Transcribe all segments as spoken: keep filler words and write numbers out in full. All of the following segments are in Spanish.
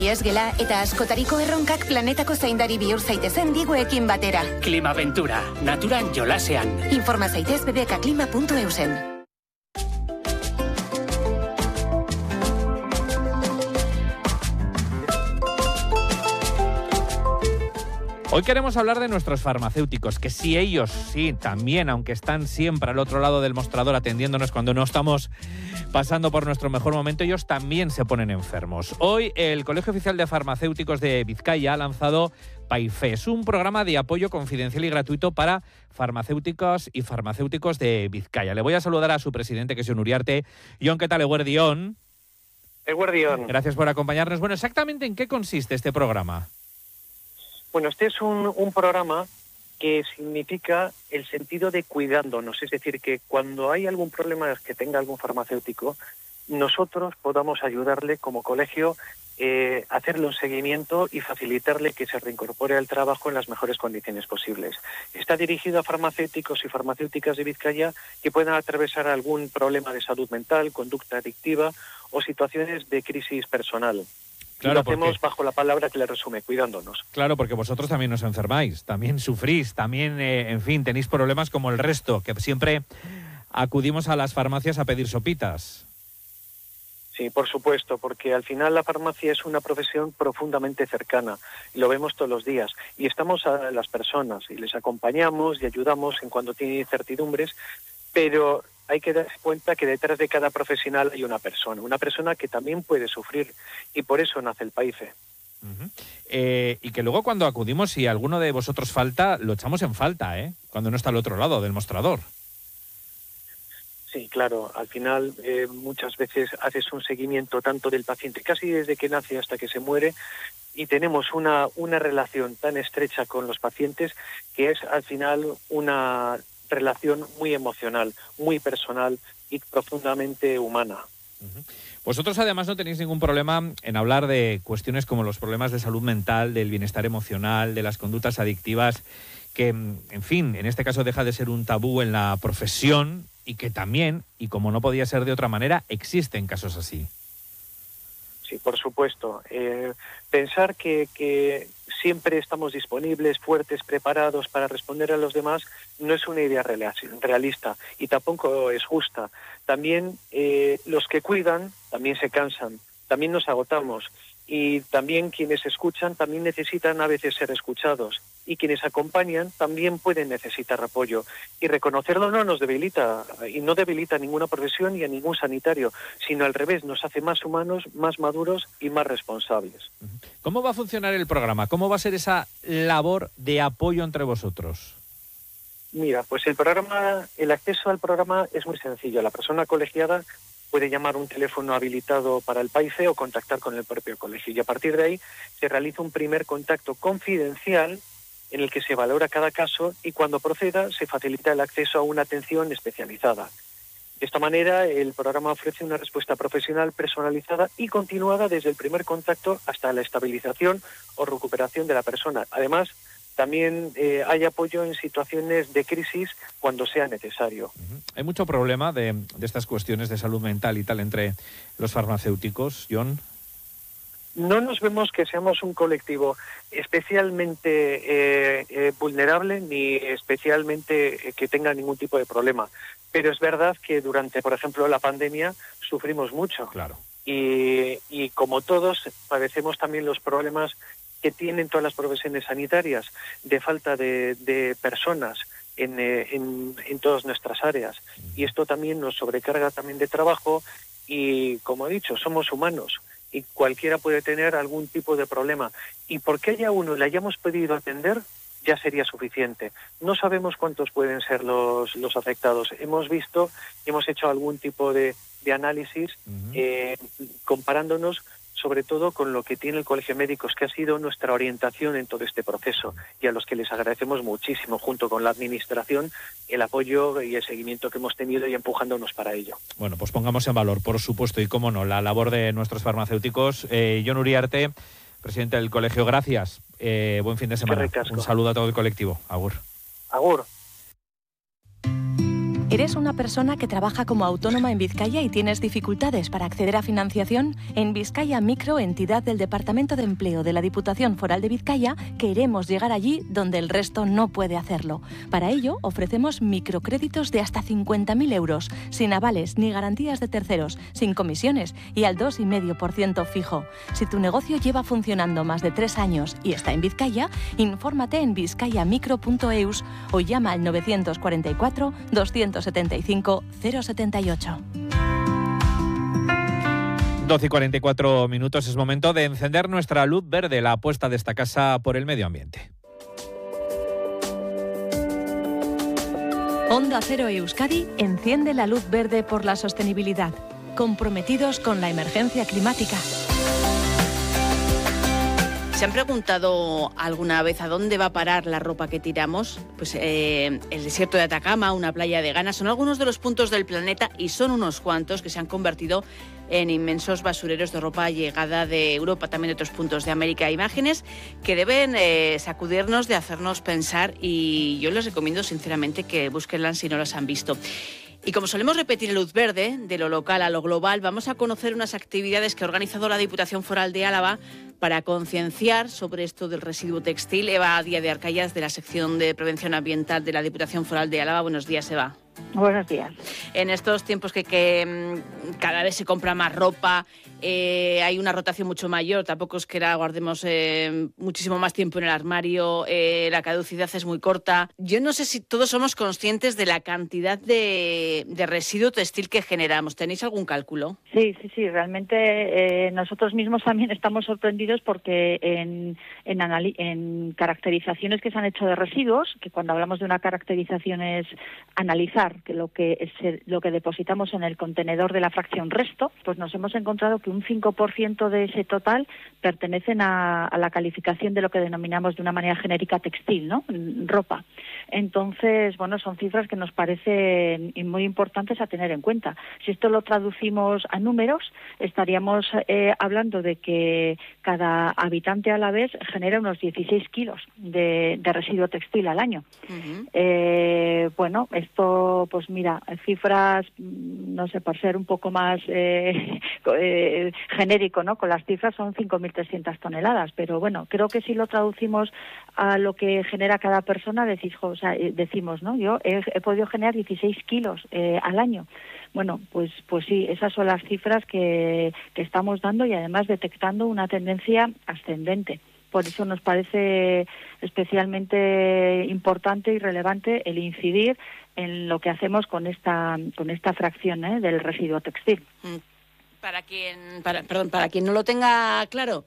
Iesgela eta askotariko erronkak planetako zaindari bihur zaitezen diguekin batera. Klimaventura, naturan jolasean. Informa zaitez b b k klima puntu e u sen. Hoy queremos hablar de nuestros farmacéuticos, que si ellos, sí, también, aunque están siempre al otro lado del mostrador atendiéndonos cuando no estamos pasando por nuestro mejor momento, ellos también se ponen enfermos. Hoy el Colegio Oficial de Farmacéuticos de Vizcaya ha lanzado PAIFES, un programa de apoyo confidencial y gratuito para farmacéuticos y farmacéuticos de Vizcaya. Le voy a saludar a su presidente, que es Jon Uriarte. Jon, ¿qué tal, eguerdión? Eguerdión. Gracias por acompañarnos. Bueno, ¿exactamente en qué consiste este programa? Bueno, este es un, un programa que significa el sentido de cuidándonos, es decir, que cuando hay algún problema que tenga algún farmacéutico, nosotros podamos ayudarle como colegio, eh, hacerle un seguimiento y facilitarle que se reincorpore al trabajo en las mejores condiciones posibles. Está dirigido a farmacéuticos y farmacéuticas de Vizcaya que puedan atravesar algún problema de salud mental, conducta adictiva o situaciones de crisis personal. Claro, y lo hacemos porque, bajo la palabra que le resume, cuidándonos. Claro, porque vosotros también os enfermáis, también sufrís, también, eh, en fin, tenéis problemas como el resto, que siempre acudimos a las farmacias a pedir sopitas. Sí, por supuesto, porque al final la farmacia es una profesión profundamente cercana, y lo vemos todos los días, y estamos a las personas, y les acompañamos y ayudamos en cuando tienen incertidumbres, pero hay que darse cuenta que detrás de cada profesional hay una persona, una persona que también puede sufrir, y por eso nace el PAIFE. Uh-huh. eh, y que luego cuando acudimos, si alguno de vosotros falta, lo echamos en falta, ¿eh? Cuando no está al otro lado del mostrador. Sí, claro, al final eh, muchas veces haces un seguimiento tanto del paciente, casi desde que nace hasta que se muere, y tenemos una, una relación tan estrecha con los pacientes que es al final una relación muy emocional, muy personal y profundamente humana. Uh-huh. Vosotros además no tenéis ningún problema en hablar de cuestiones como los problemas de salud mental, del bienestar emocional, de las conductas adictivas, que, en fin, en este caso deja de ser un tabú en la profesión y que también, y como no podía ser de otra manera, existen casos así. Sí, por supuesto. Eh, pensar que, que siempre estamos disponibles, fuertes, preparados para responder a los demás, no es una idea realista y tampoco es justa. También eh, los que cuidan también se cansan, también nos agotamos y también quienes escuchan también necesitan a veces ser escuchados y quienes acompañan también pueden necesitar apoyo. Y reconocerlo no nos debilita y no debilita a ninguna profesión y a ningún sanitario, sino al revés, nos hace más humanos, más maduros y más responsables. ¿Cómo va a funcionar el programa? ¿Cómo va a ser esa labor de apoyo entre vosotros? Mira, pues el programa, el acceso al programa es muy sencillo. La persona colegiada puede llamar un teléfono habilitado para el PAIFE o contactar con el propio colegio. Y a partir de ahí se realiza un primer contacto confidencial en el que se valora cada caso y cuando proceda se facilita el acceso a una atención especializada. De esta manera, el programa ofrece una respuesta profesional personalizada y continuada desde el primer contacto hasta la estabilización o recuperación de la persona. Además, también eh, hay apoyo en situaciones de crisis cuando sea necesario. Uh-huh. Hay mucho problema de, de estas cuestiones de salud mental y tal entre los farmacéuticos, Jon. No nos vemos que seamos un colectivo especialmente eh, eh, vulnerable ni especialmente eh, que tenga ningún tipo de problema. Pero es verdad que durante, por ejemplo, la pandemia sufrimos mucho. Claro. Y, y como todos, padecemos también los problemas que tienen todas las profesiones sanitarias de falta de, de personas en, eh, en, en todas nuestras áreas. Y esto también nos sobrecarga también de trabajo y, como he dicho, somos humanos. Y cualquiera puede tener algún tipo de problema. Y porque haya uno y le hayamos podido atender, ya sería suficiente. No sabemos cuántos pueden ser los, los afectados. Hemos visto, hemos hecho algún tipo de, de análisis uh-huh. eh, comparándonos sobre todo con lo que tiene el Colegio de Médicos, que ha sido nuestra orientación en todo este proceso, y a los que les agradecemos muchísimo, junto con la Administración, el apoyo y el seguimiento que hemos tenido y empujándonos para ello. Bueno, pues pongamos en valor, por supuesto, y cómo no, la labor de nuestros farmacéuticos. Eh, Jon Uriarte, presidente del colegio, gracias. Eh, buen fin de semana. Un saludo a todo el colectivo. Agur. Agur. ¿Eres una persona que trabaja como autónoma en Vizcaya y tienes dificultades para acceder a financiación? En Vizcaya Micro, entidad del Departamento de Empleo de la Diputación Foral de Vizcaya, queremos llegar allí donde el resto no puede hacerlo. Para ello, ofrecemos microcréditos de hasta cincuenta mil euros, sin avales ni garantías de terceros, sin comisiones y al dos coma cinco por ciento fijo. Si tu negocio lleva funcionando más de tres años y está en Vizcaya, infórmate en vizcayamicro punto eus o llama al novecientos cuarenta y cuatro, doscientos setenta y cinco, cero setenta y ocho. doce y cuarenta y cuatro minutos, es momento de encender nuestra luz verde, la apuesta de esta casa por el medio ambiente. Onda Cero Euskadi enciende la luz verde por la sostenibilidad, comprometidos con la emergencia climática. ¿Se han preguntado alguna vez a dónde va a parar la ropa que tiramos? Pues eh, el desierto de Atacama, una playa de Ghana, son algunos de los puntos del planeta y son unos cuantos que se han convertido en inmensos basureros de ropa llegada de Europa, también de otros puntos de América. Imágenes que deben eh, sacudirnos, de hacernos pensar, y yo les recomiendo sinceramente que búsquenlas si no las han visto. Y como solemos repetir en Luz Verde, de lo local a lo global, vamos a conocer unas actividades que ha organizado la Diputación Foral de Álava para concienciar sobre esto del residuo textil. Eva Díaz de Arcayas, de la sección de Prevención Ambiental de la Diputación Foral de Álava. Buenos días, Eva. Buenos días. En estos tiempos que, que cada vez se compra más ropa, eh, hay una rotación mucho mayor, tampoco es que la guardemos eh, muchísimo más tiempo en el armario, eh, la caducidad es muy corta. Yo no sé si todos somos conscientes de la cantidad de, de residuo textil que generamos. ¿Tenéis algún cálculo? Sí, sí, sí. Realmente eh, nosotros mismos también estamos sorprendidos porque en, en, anali- en caracterizaciones que se han hecho de residuos, que cuando hablamos de una caracterización es analizar que lo que es, lo que depositamos en el contenedor de la fracción resto, pues nos hemos encontrado que un cinco por ciento de ese total pertenecen a, a la calificación de lo que denominamos de una manera genérica textil, ¿no? Ropa. Entonces, bueno, son cifras que nos parecen muy importantes a tener en cuenta. Si esto lo traducimos a números, estaríamos eh, hablando de que cada habitante a la vez genera unos dieciséis kilos de, de residuo textil al año. Uh-huh. Eh, bueno, esto, pues mira, cifras, no sé, por ser un poco más eh, eh, genérico, ¿no? Con las cifras son cinco mil trescientas toneladas, pero bueno, creo que si lo traducimos a lo que genera cada persona, decís, o sea, decimos, ¿no? Yo he, he podido generar dieciséis kilos eh, al año. Bueno, pues pues sí, esas son las cifras que, que estamos dando y además detectando una tendencia ascendente. Por eso nos parece especialmente importante y relevante el incidir en lo que hacemos con esta con esta fracción ¿eh? del residuo textil. Para quien, para, perdón, para quien no lo tenga claro,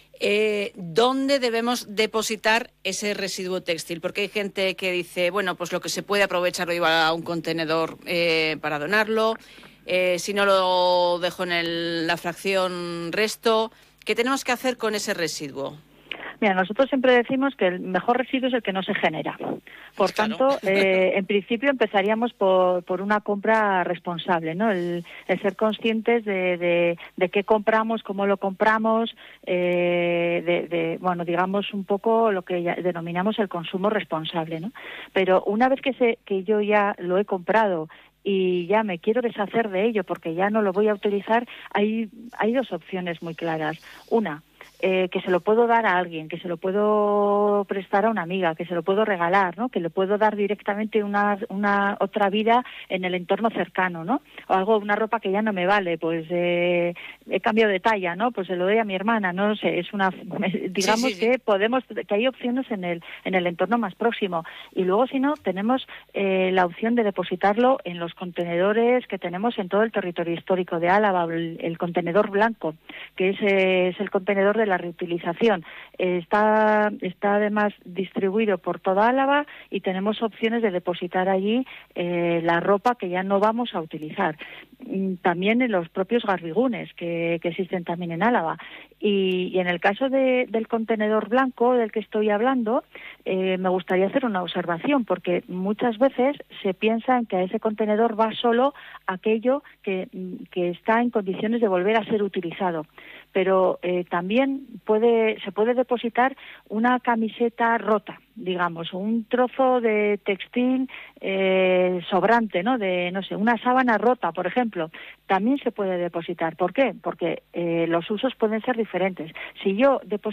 eh, ¿dónde debemos depositar ese residuo textil? Porque hay gente que dice, bueno, pues lo que se puede aprovechar lo lleva a un contenedor eh, para donarlo, eh, si no lo dejo en el, la fracción resto. ¿Qué tenemos que hacer con ese residuo? Mira, nosotros siempre decimos que el mejor residuo es el que no se genera. Por claro. tanto, eh, en principio empezaríamos por, por una compra responsable, ¿no? El, el ser conscientes de, de, de qué compramos, cómo lo compramos, eh, de, de, bueno, digamos un poco lo que ya denominamos el consumo responsable, ¿no? Pero una vez que, se, que yo ya lo he comprado y ya me quiero deshacer de ello porque ya no lo voy a utilizar, hay, hay dos opciones muy claras. Una, Eh, que se lo puedo dar a alguien, que se lo puedo prestar a una amiga, que se lo puedo regalar, ¿no? Que le puedo dar directamente una, una otra vida en el entorno cercano, ¿no? O algo, una ropa que ya no me vale, pues eh, he cambiado de talla, ¿no? Pues se lo doy a mi hermana, no sé, es una, digamos sí, sí, sí. que podemos, que hay opciones en el en el entorno más próximo. Y luego, si no, tenemos eh, la opción de depositarlo en los contenedores que tenemos en todo el territorio histórico de Álava, el, el contenedor blanco, que es, eh, es el contenedor de la reutilización. Eh, está, está además distribuido por toda Álava y tenemos opciones de depositar allí eh, la ropa que ya no vamos a utilizar. También en los propios garbigunes que, que existen también en Álava. Y, y en el caso de, del contenedor blanco del que estoy hablando, eh, me gustaría hacer una observación, porque muchas veces se piensa en que a ese contenedor va solo aquello que, que está en condiciones de volver a ser utilizado. Pero eh, también puede se puede depositar una camiseta rota, digamos, un trozo de textil eh, sobrante, ¿no? De, no sé, una sábana rota, por ejemplo, también se puede depositar. ¿Por qué? Porque eh, los usos pueden ser diferentes. Si yo deposito